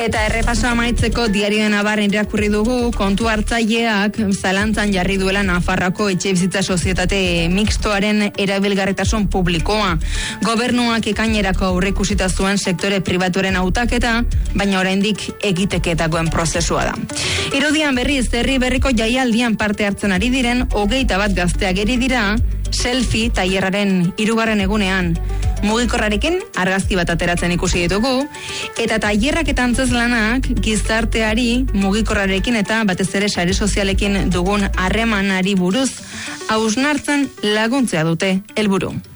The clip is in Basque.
Eta errepaso amaitzeko Diarioen Abarren irakurri dugu kontu hartzaileak zalantzan jarri duela Nafarroako etxebizitza sozietate mixtoaren erabilgarritasun publikoa. Gobernuak ekainerako aurreikusita zuen sektore pribatuaren hautaketa, baina oraindik egiteke dagoen prozesua da. Irudian berriz, herri berriko jaialdian parte hartzen ari diren 21 gazte ageri dira, selfie tailerraren 3. egunean. Mugikorrarekin argazki bat ateratzen ikusi ditugu, eta tailerrak eta antzezlanak gizarteari mugikorrarekin eta batez ere sare sozialekin dugun harremanari buruz hausnartzen laguntzea dute helburu.